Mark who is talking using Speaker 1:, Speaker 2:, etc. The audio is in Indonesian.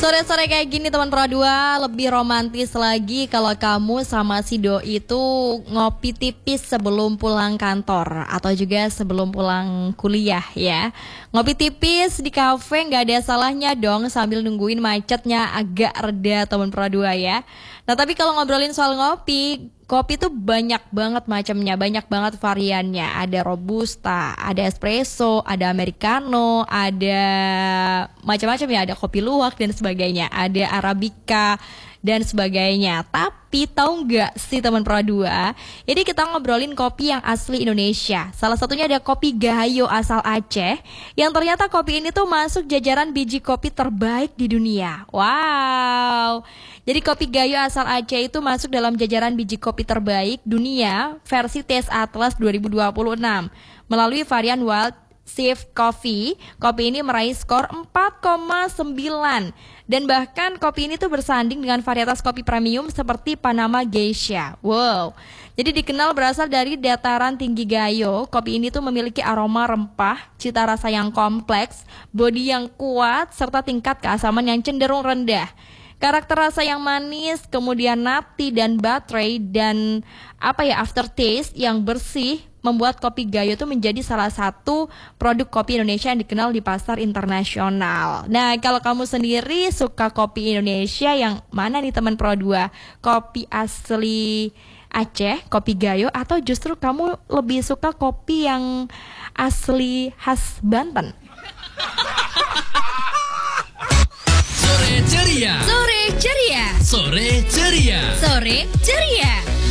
Speaker 1: Sore-sore kayak gini teman Pro 2, lebih romantis lagi kalau kamu sama si doi itu ngopi tipis sebelum pulang kantor atau juga sebelum pulang kuliah ya. Ngopi tipis di kafe nggak ada salahnya dong sambil nungguin macetnya agak reda teman Pro 2 ya. Nah tapi kalau ngobrolin soal ngopi, kopi tuh banyak banget macamnya, banyak banget variannya. Ada robusta, ada espresso, ada americano, ada macam-macam ya, ada kopi luwak dan sebagainya, ada arabica dan sebagainya. Tapi tahu nggak sih teman Pro 2? Jadi kita ngobrolin kopi yang asli Indonesia. Salah satunya ada kopi Gayo asal Aceh, yang ternyata kopi ini tuh masuk jajaran biji kopi terbaik di dunia. Wow. Jadi kopi Gayo asal Aceh itu masuk dalam jajaran biji kopi terbaik dunia versi Taste Atlas 2026 melalui varian Wild Sift Coffee. Kopi ini meraih skor 4,9 dan bahkan kopi ini tuh bersanding dengan varietas kopi premium seperti Panama Geisha. Wow. Jadi dikenal berasal dari dataran tinggi Gayo. Kopi ini tuh memiliki aroma rempah, cita rasa yang kompleks, bodi yang kuat serta tingkat keasaman yang cenderung rendah. Karakter rasa yang manis, kemudian nutty dan baterai dan aftertaste yang bersih membuat kopi Gayo itu menjadi salah satu produk kopi Indonesia yang dikenal di pasar internasional. Nah, kalau kamu sendiri suka kopi Indonesia yang mana nih teman Pro 2? Kopi asli Aceh, kopi Gayo, atau justru kamu lebih suka kopi yang asli khas Banten?
Speaker 2: Sore ceria.
Speaker 1: Sore ceria.
Speaker 2: Sore ceria.
Speaker 1: Sore ceria.